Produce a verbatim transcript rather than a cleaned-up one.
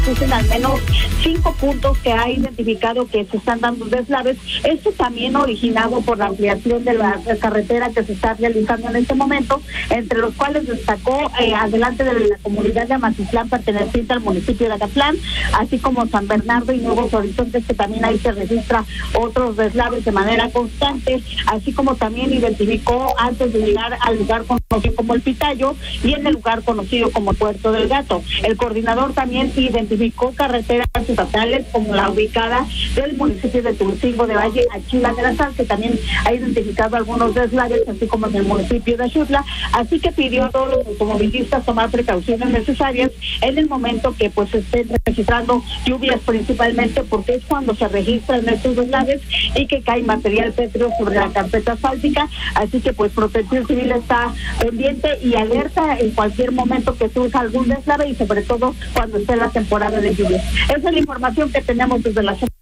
existen al menos cinco puntos que ha identificado que se están dando deslaves. Esto también originado por la ampliación de la carretera que se está realizando en este momento, entre los cuales destacó eh, adelante de la comunidad de Amatitlán, perteneciente al municipio de Acatlán, así como San Bernardo y Nuevos Horizontes, que también ahí se registra otros deslaves de manera constante, así como también identificó antes de llegar al lugar conocido como El Pitayo y en el lugar conocido como Puerto del Gato. El coordinador también identificó carreteras estatales como la ubicada del municipio de Tulcingo de Valle a Chila de la Sal, que también ha identificado algunos deslaves, así como en el municipio de Xutla, así que pidió a todos los automovilistas tomar precauciones necesarias en el momento que pues estén registrando lluvias, principalmente porque es cuando se registran estos deslaves y que cae material pétreo sobre la carpeta asfáltica, así que pues Protección Civil está pendiente y alerta en cualquier momento que surja algún deslave y sobre todo cuando esté la temporada de lluvias. Esa es la información que tenemos desde la